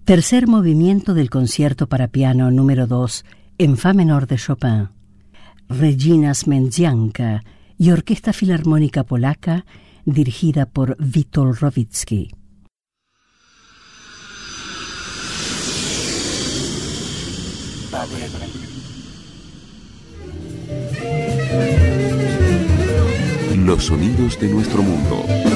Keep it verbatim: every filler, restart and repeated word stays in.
Tercer movimiento del concierto para piano número dos en fa menor de Chopin. Regina Smendzianka y Orquesta Filarmónica Polaca dirigida por Witold Rowicki. Los sonidos de nuestro mundo.